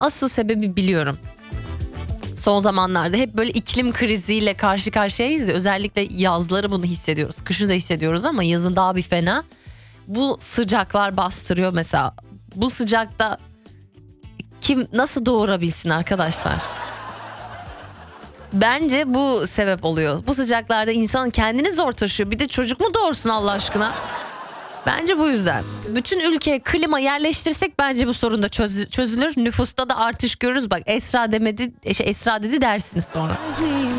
asıl sebebi biliyorum. Son zamanlarda hep böyle iklim kriziyle karşı karşıyayız ya. Özellikle yazları bunu hissediyoruz. Kışı da hissediyoruz ama yazın daha bir fena. Bu sıcaklar bastırıyor mesela. Bu sıcakta kim nasıl doğurabilsin arkadaşlar? Bence bu sebep oluyor. Bu sıcaklarda insan kendini zor taşıyor. Bir de çocuk mu doğursun Allah aşkına? Bence bu yüzden. Bütün ülkeye klima yerleştirsek bence bu sorun da çözülür. Nüfusta da artış görürüz. Bak Esra demedi, Esra dedi dersiniz sonra.